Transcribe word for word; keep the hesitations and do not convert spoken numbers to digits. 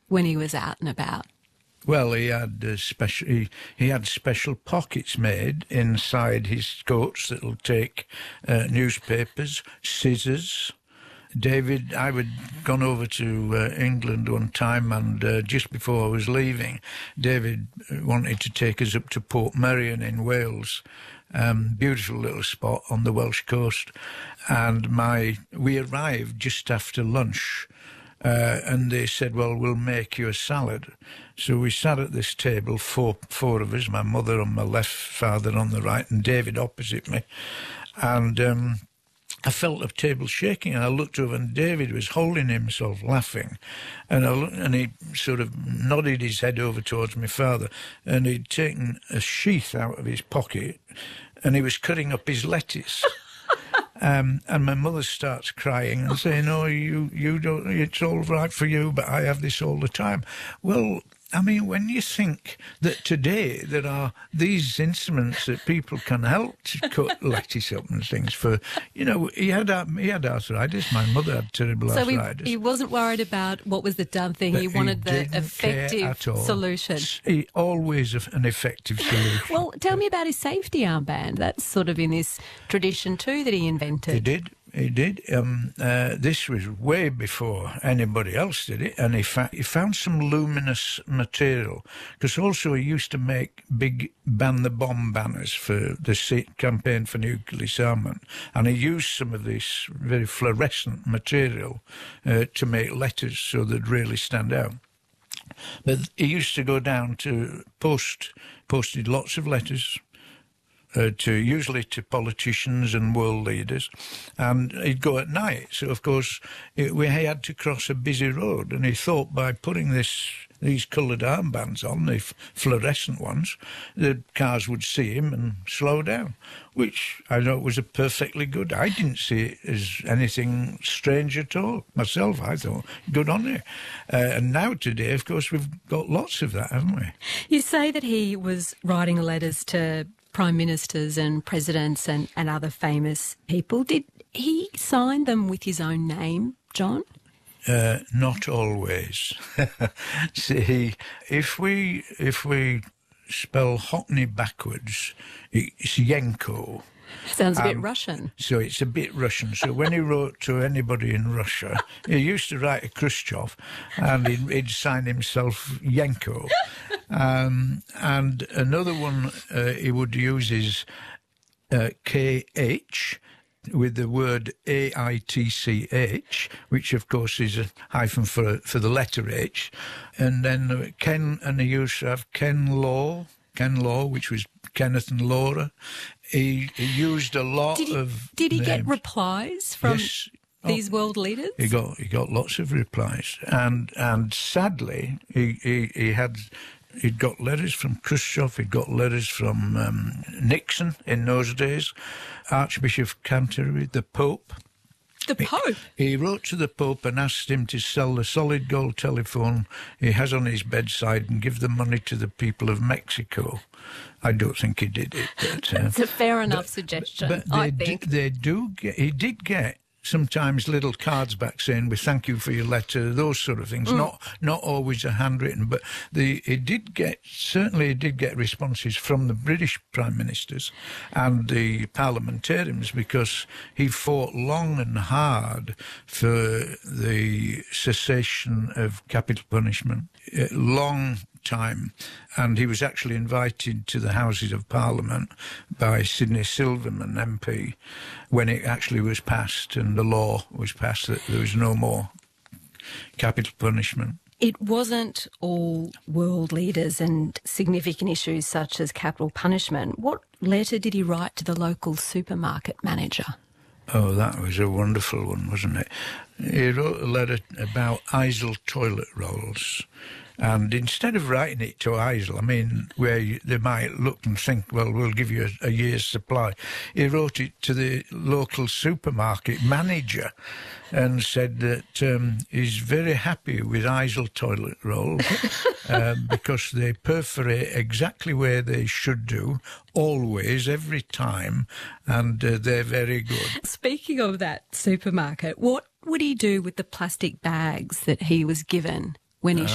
when he was out and about? Well, he had uh, special. He, he had special pockets made inside his coats that'll take uh, newspapers, scissors. David, I had gone over to uh, England one time, and uh, just before I was leaving, David wanted to take us up to Portmeirion in Wales. Um, beautiful little spot on the Welsh coast, and my we arrived just after lunch. Uh, and they said, well, we'll make you a salad. So we sat at this table, four four of us, my mother on my left, father on the right, and David opposite me. And um, I felt the table shaking, and I looked over, and David was holding himself, laughing. And, I looked, and he sort of nodded his head over towards my father, and he'd taken a sheath out of his pocket, and he was cutting up his lettuce. Um, and my mother starts crying and saying, oh, you, you don't, it's all right for you, but I have this all the time. Well, I mean, when you think that today there are these instruments that people can help to cut lettuce up and things for, you know, he had he had arthritis. My mother had terrible so arthritis. So he, he wasn't worried about what was the done thing. But he wanted he the effective solution. He always an effective solution. Well, tell me about his safety armband. That's sort of in this tradition too that he invented. He did. He did. Um, uh, this was way before anybody else did it, and he, fa- he found some luminous material, because also he used to make big ban the bomb banners for the campaign for nuclear disarmament, and he used some of this very fluorescent material uh, to make letters so they'd really stand out. But he used to go down to post, posted lots of letters, Uh, to usually to politicians and world leaders, and he'd go at night. So of course it, we had to cross a busy road, and he thought by putting this these coloured armbands on, the f- fluorescent ones, the cars would see him and slow down, which I thought was a perfectly good. I didn't see it as anything strange at all myself. I thought, good on you. Uh, and now today, of course, we've got lots of that, haven't we? You say that he was writing letters to prime ministers and presidents and, and other famous people. Did he sign them with his own name, John? Uh, not always. See, if we if we spell Hockney backwards, it's Yenko. Sounds a bit um, Russian. So it's a bit Russian. So when he wrote to anybody in Russia, he used to write to Khrushchev, and he'd, he'd sign himself Yenko. Um, and another one uh, he would use is uh, K H, with the word A I T C H, which of course is a hyphen for for the letter H. And then Ken, and he used to have Ken Law, Ken Law, which was Kenneth and Laura. He, he used a lot did he, of Did he names. get replies from yes. these oh, world leaders? He got he got lots of replies, and and sadly he he, he had. He'd got letters from Khrushchev, he'd got letters from um, Nixon in those days, Archbishop of Canterbury, the Pope. The Pope? He, he wrote to the Pope and asked him to sell the solid gold telephone he has on his bedside and give the money to the people of Mexico. I don't think he did it. But, uh, it's a fair enough but, suggestion, but I they think. Do, they do get, he did get sometimes little cards back saying, we thank you for your letter, those sort of things. Mm. Not not always a handwritten, but the he did get, certainly he did get responses from the British Prime Ministers and the parliamentarians, because he fought long and hard for the cessation of capital punishment. A long time, and he was actually invited to the Houses of Parliament by Sidney Silverman M P when it actually was passed and the law was passed that there was no more capital punishment. It wasn't all world leaders and significant issues such as capital punishment. What letter did he write to the local supermarket manager? Oh, that was a wonderful one, wasn't it? He wrote a letter about Isle toilet rolls. And instead of writing it to Isle, I mean, where you, they might look and think, well, we'll give you a, a year's supply, he wrote it to the local supermarket manager and said that um, he's very happy with Isle toilet rolls um, because they perforate exactly where they should do, always, every time, and uh, they're very good. Speaking of that supermarket, what would he do with the plastic bags that he was given when he